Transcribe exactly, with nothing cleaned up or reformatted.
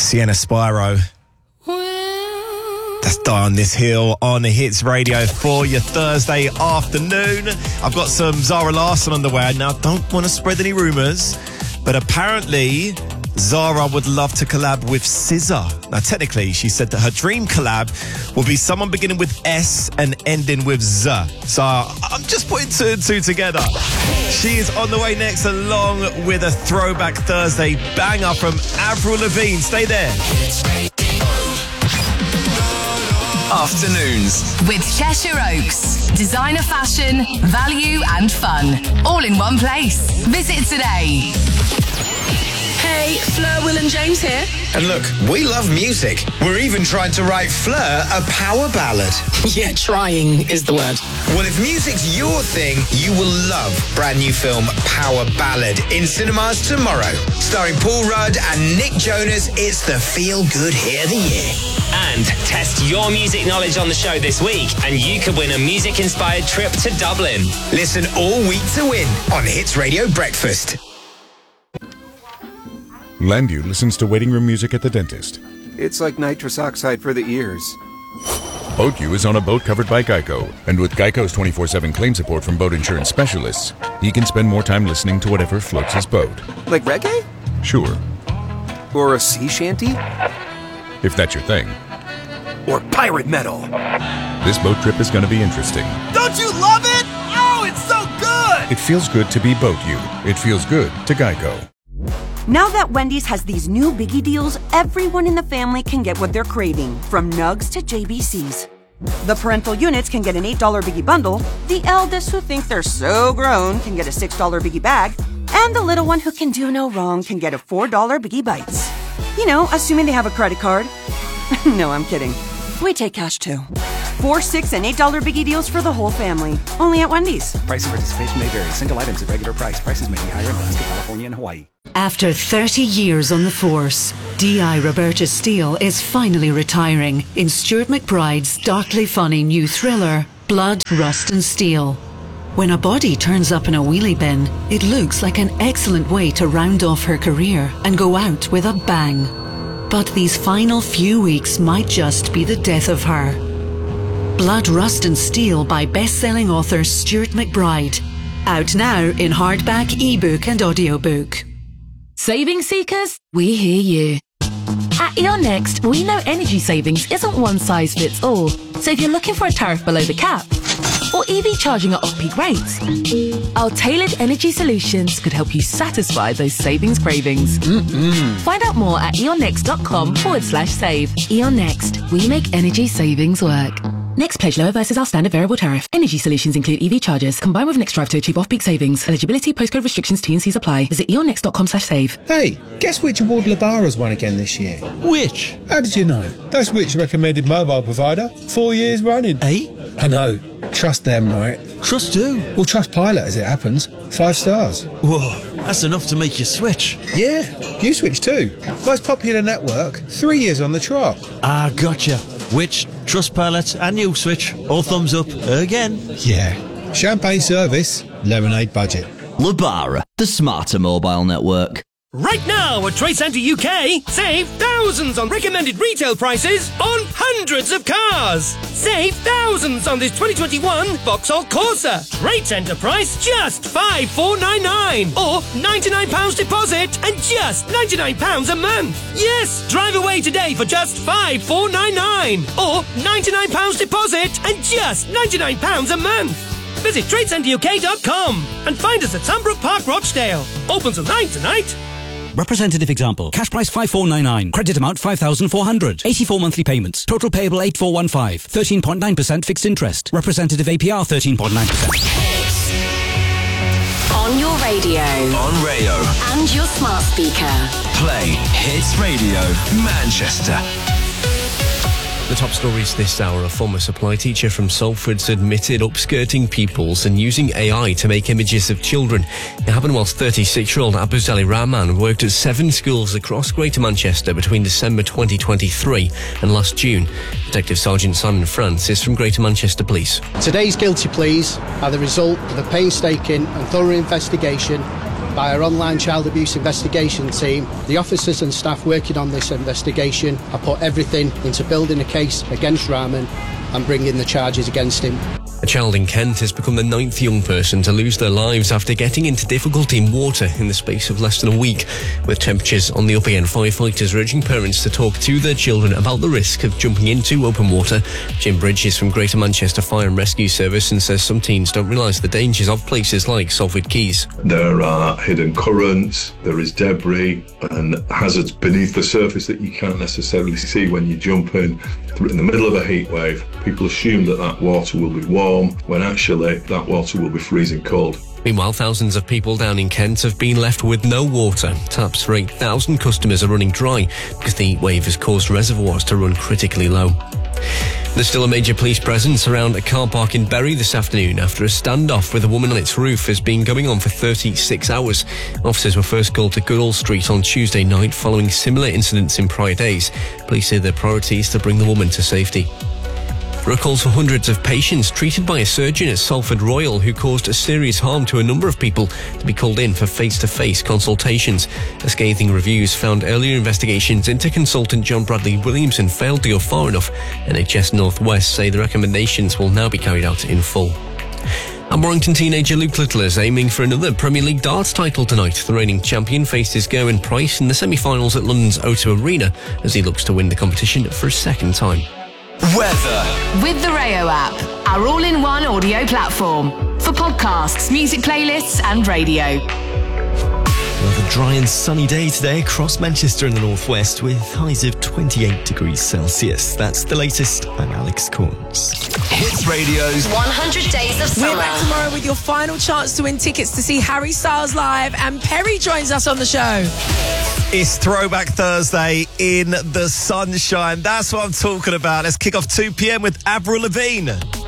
Sienna Spyro. That's Die on This Hill on Hits Radio for your Thursday afternoon. I've got some Zara Larsson on the way. Now, don't want to spread any rumours, but apparently Zara would love to collab with S Z A. Now, technically, she said that her dream collab will be someone beginning with S and ending with Z. So I'm just putting two and two together. She is on the way next, along with a Throwback Thursday banger from Avril Lavigne. Stay there. Afternoons with Cheshire Oaks. Designer fashion, value and fun. All in one place. Visit today. Hey, Fleur, Will and James here. And look, we love music. We're even trying to write Fleur a power ballad. Yeah, trying is the word. Well, if music's your thing, you will love brand new film Power Ballad in cinemas tomorrow. Starring Paul Rudd and Nick Jonas, it's the feel-good hit of the year. And test your music knowledge on the show this week, and you could win a music-inspired trip to Dublin. Listen all week to win on Hits Radio Breakfast. Landview listens to waiting room music at the dentist. It's like nitrous oxide for the ears. BoatU is on a boat covered by Geico, and with Geico's twenty-four seven claim support from boat insurance specialists, he can spend more time listening to whatever floats his boat. Like reggae? Sure. Or a sea shanty? If that's your thing. Or pirate metal. This boat trip is going to be interesting. Don't you love it? Oh, it's so good! It feels good to be BoatU. It feels good to Geico. Now that Wendy's has these new biggie deals, everyone in the family can get what they're craving, from nugs to J B Cs. The parental units can get an eight dollar biggie bundle, the eldest who think they're so grown can get a six dollar biggie bag, and the little one who can do no wrong can get a four dollar biggie bites. You know, assuming they have a credit card. No, I'm kidding. We take cash too. Four, six, and eight dollar biggie deals for the whole family. Only at Wendy's. Price and participation may vary. Single items at regular price. Prices may be higher in Alaska, California, and Hawaii. After thirty years on the force, D I Roberta Steele is finally retiring in Stuart McBride's darkly funny new thriller, Blood, Rust and Steel. When a body turns up in a wheelie bin, it looks like an excellent way to round off her career and go out with a bang. But these final few weeks might just be the death of her. Blood, Rust and Steel by best-selling author Stuart McBride. Out now in hardback, ebook and audiobook. Saving seekers, we hear you. At E O N Next, we know energy savings isn't one size fits all. So if you're looking for a tariff below the cap, or E V charging at off-peak rates, our tailored energy solutions could help you satisfy those savings cravings. Mm-mm. Find out more at eonnext.com forward slash save. E O N Next, we make energy savings work. Next pledge lower versus our standard variable tariff. Energy solutions include E V charges, combined with Next Drive to achieve off-peak savings. Eligibility, postcode restrictions, T and Cs apply. Visit eonnext.com slash save. Hey, guess which award Labara's won again this year? Which? How did you know? That's which recommended mobile provider. Four years running. Eight? I know. Trust them, right? Trust who? Well, trust Pilot as it happens. Five stars. Whoa, that's enough to make you switch. Yeah, you switch too. Most popular network, three years on the trot. Ah, gotcha. Which, Trustpilot and you switch, all thumbs up again. Yeah. Champagne service, lemonade budget. Labara, the smarter mobile network. Right now at Trade Centre U K, save thousands on recommended retail prices on hundreds of cars. Save thousands on this twenty twenty-one Vauxhall Corsa. Trade Centre price just five thousand four hundred ninety-nine pounds or ninety-nine pounds deposit and just ninety-nine pounds a month. Yes, drive away today for just five thousand four hundred ninety-nine pounds or ninety-nine pounds deposit and just ninety-nine pounds a month. Visit trade centre U K dot com and find us at Sunbrook Park, Rochdale. Open till nine tonight. Representative example. Cash price five thousand four hundred ninety-nine. Credit amount five thousand four hundred. eighty-four monthly payments. Total payable eight thousand four hundred fifteen. thirteen point nine percent fixed interest. Representative A P R thirteen point nine percent. On your radio. On Rayo. And your smart speaker. Play Hits Radio Manchester. The top stories this hour: a former supply teacher from Salford's admitted upskirting pupils and using A I to make images of children. It happened whilst thirty-six-year-old Abuzali Rahman worked at seven schools across Greater Manchester between December twenty twenty-three and last June. Detective Sergeant Simon Francis from Greater Manchester Police. Today's guilty pleas are the result of a painstaking and thorough investigation by our online child abuse investigation team. The officers and staff working on this investigation have put everything into building a case against Rahman and bringing the charges against him. A child in Kent has become the ninth young person to lose their lives after getting into difficulty in water in the space of less than a week. With temperatures on the up again, firefighters are urging parents to talk to their children about the risk of jumping into open water. Jim Bridge is from Greater Manchester Fire and Rescue Service and says some teens don't realise the dangers of places like Salford Quays. There are hidden currents, there is debris and hazards beneath the surface that you can't necessarily see when you jump in. In the middle of a heat wave, people assume that that water will be warm, when actually that water will be freezing cold. Meanwhile, thousands of people down in Kent have been left with no water. Taps for eight thousand customers are running dry because the heat wave has caused reservoirs to run critically low. There's still a major police presence around a car park in Bury this afternoon after a standoff with a woman on its roof has been going on for thirty-six hours. Officers were first called to Goodall Street on Tuesday night following similar incidents in prior days. Police say their priority is to bring the woman to safety. There are calls for hundreds of patients treated by a surgeon at Salford Royal who caused a serious harm to a number of people to be called in for face-to-face consultations. A scathing reviews found earlier investigations into consultant John Bradley Williamson failed to go far enough. N H S North West say the recommendations will now be carried out in full. And Warrington teenager Luke Little is aiming for another Premier League darts title tonight. The reigning champion faces Gerwyn Price in the semi-finals at London's O two Arena as he looks to win the competition for a second time. Weather. With the Rayo app, our all-in-one audio platform for podcasts, music playlists and radio. Another dry and sunny day today across Manchester and the northwest with highs of twenty-eight degrees Celsius. That's the latest. I'm Alex Corns. Hits Radio's one hundred Days of Summer. We're back tomorrow with your final chance to win tickets to see Harry Styles live, and Perry joins us on the show. It's Throwback Thursday in the sunshine. That's what I'm talking about. Let's kick off two p.m. with Avril Lavigne.